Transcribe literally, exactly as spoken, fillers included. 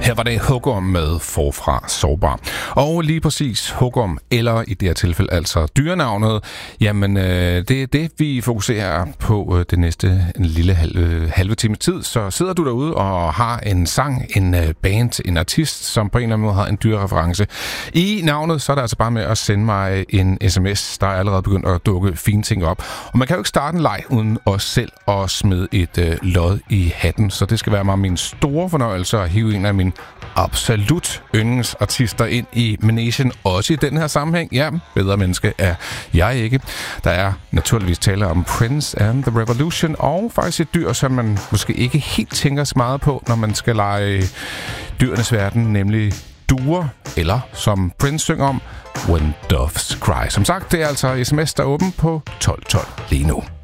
Her var det hugorm med Forfra Sårbar. Og lige præcis hugorm, eller i det her tilfælde altså dyrenavnet, jamen øh, det er det, vi fokuserer på øh, det næste en lille halve, halve time tid. Så sidder du derude og har en sang, en øh, band, en artist, som på en eller anden måde har en dyrereference i navnet, så er det altså bare med at sende mig en sms. Der er allerede begyndt at dukke fine ting op. Og man kan jo ikke starte en leg uden os selv at smide et øh, lod i hatten, så det skal være mig min store fornøjelse at hive en af mine absolut yndlingsartister ind i Managen, også i den her sammenhæng. Ja, bedre menneske er jeg ikke. Der er naturligvis tale om Prince and the Revolution, og faktisk et dyr, som man måske ikke helt tænker så meget på, når man skal lege dyrenes verden, nemlig duer, eller som Prince synger om, When Doves Cry. Som sagt, det er altså sms, der er åben på tolv tolv lige nu.